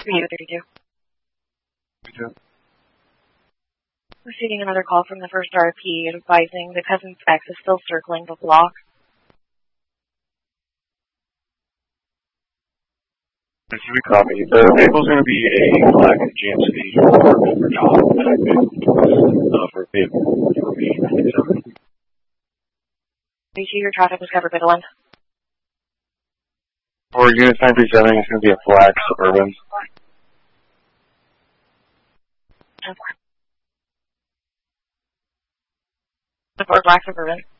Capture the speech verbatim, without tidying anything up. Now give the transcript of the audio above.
Unit thirty-two. thirty-two. Receiving another call from the first R P advising the Cousins X is still circling the block. If you copy, the vehicle's going to be a black G M C for job that I picked uh, for vehicle for me. You see your traffic was covered by the lens. For Unit nine three seven, it's going to be a black Suburban. The four black Suburban.